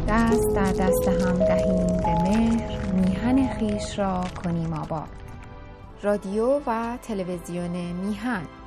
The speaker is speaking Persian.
دست در دست هم دهیم به مهر، میهن خویش را کنیم آباد. رادیو و تلویزیون میهن.